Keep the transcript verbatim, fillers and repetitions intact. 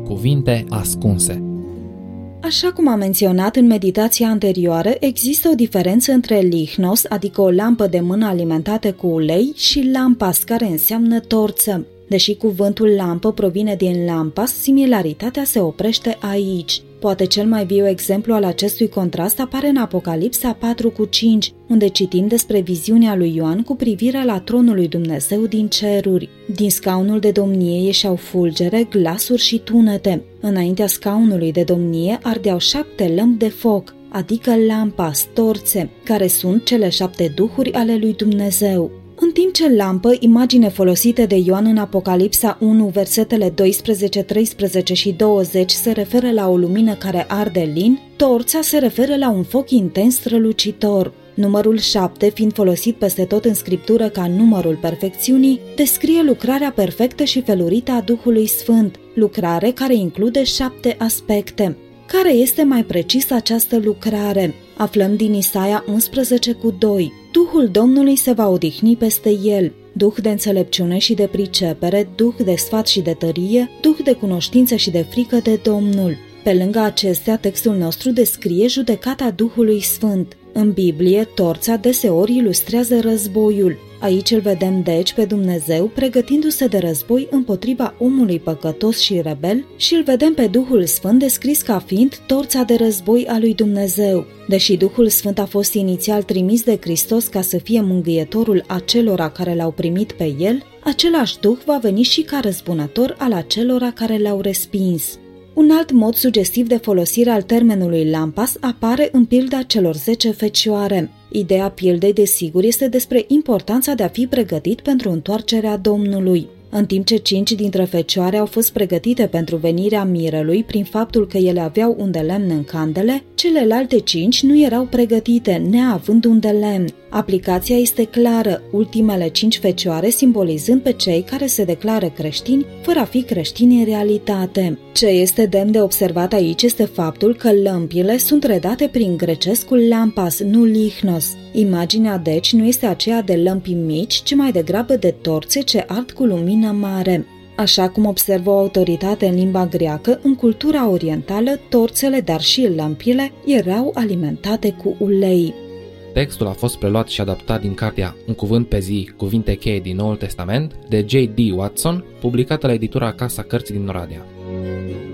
Cuvinte ascunse. Așa cum am menționat în meditația anterioară, există o diferență între lichnos, adică o lampă de mână alimentată cu ulei, și lampas, care înseamnă torță. Deși cuvântul lampă provine din lampas, similaritatea se oprește aici. Poate cel mai viu exemplu al acestui contrast apare în Apocalipsa patru cu cinci, unde citim despre viziunea lui Ioan cu privire la tronul lui Dumnezeu din ceruri. Din scaunul de domnie ieșeau fulgere, glasuri și tunete. Înaintea scaunului de domnie ardeau șapte lămpi de foc, adică lampas, torțe, care sunt cele șapte duhuri ale lui Dumnezeu. În timp ce lampă, imagine folosite de Ioan în Apocalipsa unu, versetele doisprezece, treisprezece și douăzeci, se referă la o lumină care arde lin, torța se referă la un foc intens strălucitor. Numărul șapte, fiind folosit peste tot în Scriptură ca numărul perfecțiunii, descrie lucrarea perfectă și felurită a Duhului Sfânt, lucrare care include șapte aspecte. Care este mai precis această lucrare? Aflăm din Isaia unsprezece cu doi. Duhul Domnului se va odihni peste el, duh de înțelepciune și de pricepere, duh de sfat și de tărie, duh de cunoștință și de frică de Domnul. Pe lângă acestea, textul nostru descrie judecata Duhului Sfânt. În Biblie, torța deseori ilustrează războiul. Aici îl vedem deci pe Dumnezeu pregătindu-se de război împotriva omului păcătos și rebel și îl vedem pe Duhul Sfânt descris ca fiind torța de război a lui Dumnezeu. Deși Duhul Sfânt a fost inițial trimis de Hristos ca să fie mângâietorul acelora care l-au primit pe el, același Duh va veni și ca răzbunător al acelora care l-au respins. Un alt mod sugestiv de folosire al termenului lampas apare în pilda celor zece fecioare. Ideea pildei, desigur, este despre importanța de a fi pregătit pentru întoarcerea Domnului. În timp ce cinci dintre fecioare au fost pregătite pentru venirea mirelui prin faptul că ele aveau un de lemn în candele, celelalte cinci nu erau pregătite, neavând un de lemn. Aplicația este clară, ultimele cinci fecioare simbolizând pe cei care se declară creștini, fără a fi creștini în realitate. Ce este demn de observat aici este faptul că lămpile sunt redate prin grecescul lampas, nu lichnos. Imaginea deci nu este aceea de lămpi mici, ci mai degrabă de torțe ce ard cu lumină mare. Așa cum observă o autoritate în limba greacă, în cultura orientală, torțele, dar și lămpile, erau alimentate cu ulei. Textul a fost preluat și adaptat din cartea Un cuvânt pe zi, cuvinte cheie din Noul Testament, de J D Watson, publicată la editura Casa Cărții din Oradea.